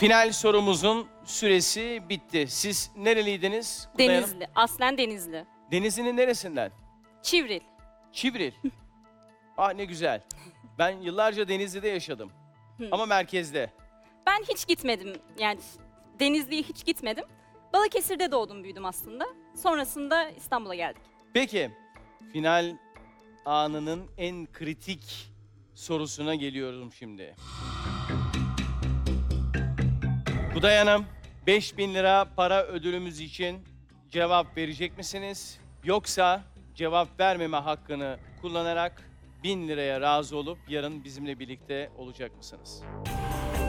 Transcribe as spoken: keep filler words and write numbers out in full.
Final sorumuzun süresi bitti. Siz nereliydiniz? Kutay Hanım? Denizli. Aslen Denizli. Denizli'nin neresinden? Çivril. Çivril. Ah ne güzel. Ben yıllarca Denizli'de yaşadım. Ama merkezde. Ben hiç gitmedim. Yani Denizli'ye hiç gitmedim. Balıkesir'de doğdum, büyüdüm aslında. Sonrasında İstanbul'a geldik. Peki, final anının en kritik sorusuna geliyorum şimdi. Kutay Hanım, beş bin lira para ödülümüz için cevap verecek misiniz? Yoksa cevap vermeme hakkını kullanarak bin liraya razı olup yarın bizimle birlikte olacak mısınız?